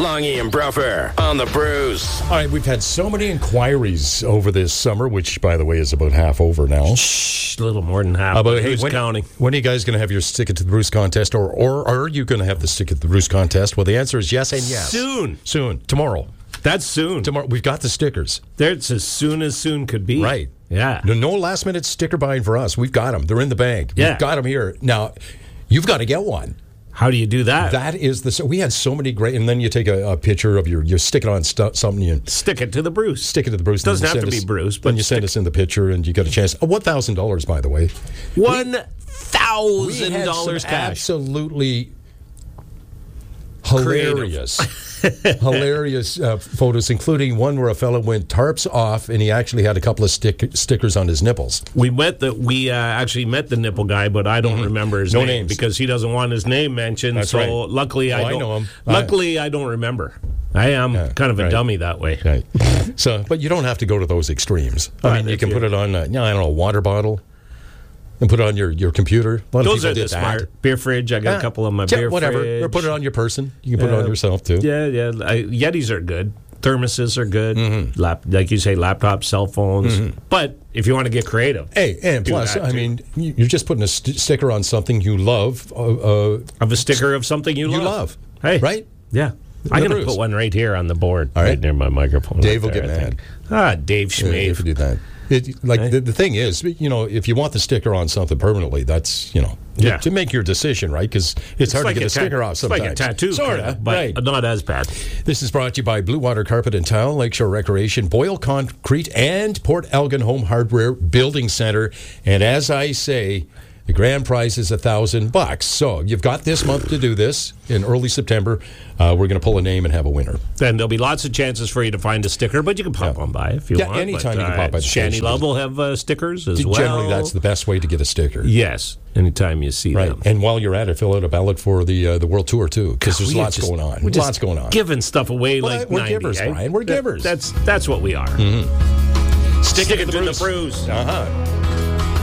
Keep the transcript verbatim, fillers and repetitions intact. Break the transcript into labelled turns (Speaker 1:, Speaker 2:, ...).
Speaker 1: Longy and Bruffer on the Brews.
Speaker 2: All right, we've had so many inquiries over this summer, which, by the way, is about half over now.
Speaker 3: Shh, a little more than half.
Speaker 2: Uh, but
Speaker 3: Who's
Speaker 2: hey, when,
Speaker 3: counting?
Speaker 2: When are you guys going to have your Stick It to the Bruce contest, or, or are you going to have the Stick It to the Bruce contest? Well, the answer is yes and yes.
Speaker 3: Soon.
Speaker 2: Soon. Tomorrow.
Speaker 3: That's soon.
Speaker 2: Tomorrow. We've got the stickers.
Speaker 3: That's as soon as soon could be.
Speaker 2: Right.
Speaker 3: Yeah.
Speaker 2: No, no last-minute sticker buying for us. We've got them. They're in the bank.
Speaker 3: Yeah.
Speaker 2: We've got them here. Now, you've got to get one.
Speaker 3: How do you do that?
Speaker 2: That is the. So we had so many great, and then you take a, a picture of your, you stick it on stu- something, you
Speaker 3: Stick it to the Bruce.
Speaker 2: stick it to the Bruce.
Speaker 3: Doesn't
Speaker 2: and
Speaker 3: have to
Speaker 2: send
Speaker 3: be
Speaker 2: us-
Speaker 3: Bruce, but
Speaker 2: Then you send
Speaker 3: stick-
Speaker 2: us in the picture, and you got a chance. Oh, one thousand dollars, by the way.
Speaker 3: One
Speaker 2: We
Speaker 3: thousand
Speaker 2: had
Speaker 3: dollars
Speaker 2: some
Speaker 3: cash.
Speaker 2: absolutely hilarious, hilarious uh, photos, including one where a fellow went tarps off, and he actually had a couple of stick- stickers on his nipples.
Speaker 3: We met the we uh, actually met the nipple guy, but I don't remember his
Speaker 2: No
Speaker 3: name
Speaker 2: names.
Speaker 3: because he doesn't want his name mentioned.
Speaker 2: That's
Speaker 3: so
Speaker 2: right.
Speaker 3: luckily, I
Speaker 2: Oh, I
Speaker 3: don't.
Speaker 2: know him.
Speaker 3: Luckily, I, don't remember. I am
Speaker 2: Yeah,
Speaker 3: kind of a
Speaker 2: right.
Speaker 3: dummy that way.
Speaker 2: Right. So, but you don't have to go to those extremes. I
Speaker 3: Right,
Speaker 2: mean, you
Speaker 3: if
Speaker 2: can
Speaker 3: you-
Speaker 2: put it on, uh, you know, I don't know, a water bottle, and put it on your, your computer. A lot of
Speaker 3: Those
Speaker 2: people
Speaker 3: are the
Speaker 2: did that.
Speaker 3: smart. Beer fridge. I got
Speaker 2: Yeah.
Speaker 3: a couple on my
Speaker 2: Yeah,
Speaker 3: beer
Speaker 2: whatever.
Speaker 3: fridge.
Speaker 2: Or put it on your person. You can put it on
Speaker 3: Yeah.
Speaker 2: yourself too.
Speaker 3: Yeah, yeah. I, Yetis are good. Thermoses are good.
Speaker 2: Mm-hmm.
Speaker 3: Lap, like you say, laptops, cell phones. But if you want to get creative,
Speaker 2: Hey, and
Speaker 3: do
Speaker 2: plus,
Speaker 3: that,
Speaker 2: I
Speaker 3: too.
Speaker 2: mean, you- you're just putting a st- sticker on something you love. Uh, uh,
Speaker 3: of a sticker of something you,
Speaker 2: you
Speaker 3: love.
Speaker 2: love.
Speaker 3: Hey,
Speaker 2: Right?
Speaker 3: Yeah. I'm
Speaker 2: The
Speaker 3: going to
Speaker 2: Bruce.
Speaker 3: put one right here on the board,
Speaker 2: All right.
Speaker 3: right near my microphone.
Speaker 2: Dave
Speaker 3: right
Speaker 2: will
Speaker 3: there,
Speaker 2: get
Speaker 3: I
Speaker 2: mad.
Speaker 3: think. Ah, Dave
Speaker 2: Yeah,
Speaker 3: Schmave.
Speaker 2: if you do that. It, like the, the thing is, you know, if you want the sticker on something permanently, that's, you know,
Speaker 3: Yeah.
Speaker 2: to make your decision, right? Because it's, hard
Speaker 3: like
Speaker 2: to get a,
Speaker 3: ta-
Speaker 2: sticker off
Speaker 3: it's
Speaker 2: sometimes.
Speaker 3: like a tattoo,
Speaker 2: sort
Speaker 3: kinda,
Speaker 2: of,
Speaker 3: but
Speaker 2: right?
Speaker 3: not as bad.
Speaker 2: This is brought to you by Blue Water Carpet and Tile, Lakeshore Recreation, Boyle Concrete, and Port Elgin Home Hardware Building Center. And as I say, the grand prize is a thousand bucks. So you've got this month to do this. In early September, uh, we're going to pull a name and have a winner.
Speaker 3: Then there'll be lots of chances for you to find a sticker, but you can pop
Speaker 2: Yeah.
Speaker 3: on by if you
Speaker 2: Yeah,
Speaker 3: want.
Speaker 2: anytime
Speaker 3: but,
Speaker 2: you can pop by the
Speaker 3: Shanny
Speaker 2: station.
Speaker 3: Love will have uh, stickers as well.
Speaker 2: Generally, that's the best way to get a sticker.
Speaker 3: Yes, anytime you see
Speaker 2: Right,
Speaker 3: them.
Speaker 2: and while you're at it, fill out a ballot for the uh, the World Tour too, because there's
Speaker 3: We are
Speaker 2: lots
Speaker 3: just-
Speaker 2: going on.
Speaker 3: we're just
Speaker 2: Lots going on.
Speaker 3: Giving stuff away
Speaker 2: Well,
Speaker 3: like
Speaker 2: we're
Speaker 3: ninety,
Speaker 2: givers,
Speaker 3: eh?
Speaker 2: Brian. We're
Speaker 3: That-
Speaker 2: givers.
Speaker 3: That's that's what we are.
Speaker 2: Stick,
Speaker 3: Stick it to the Bruce.
Speaker 2: Uh huh.